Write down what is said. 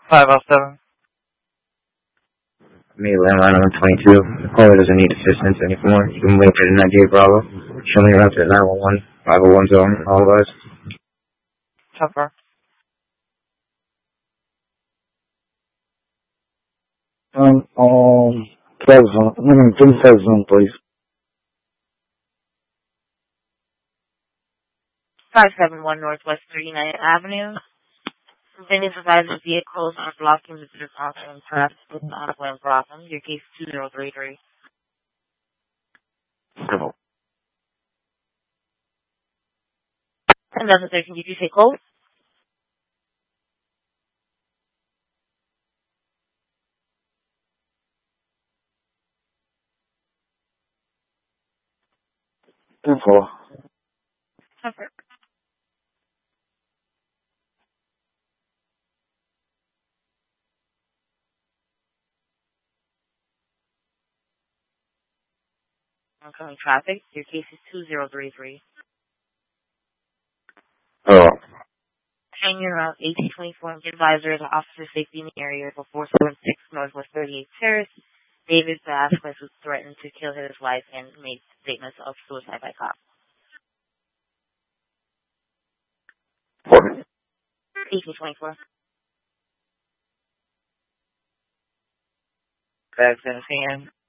507. Me, landline on 22. The caller doesn't need assistance anymore. You can wait for the 98 Bravo. Show me around to the 911, 501 zone, all of us. Cover. zone, please. 571 Northwest 39th Avenue. Vinny's advised vehicles are blocking visitors ongoing traffic with an ongoing problem. Your case 2033. Civil. And that's what can you take hold? Info. Cover. Oncoming traffic. Your case is 2033. Oh. Hanging around 1824 and advisor the officer safety in the area for 476 Northwest 38th Terrace. David Vasquez was threatened to kill his wife and made statements of suicide by cop. 1824. Bags in his hand.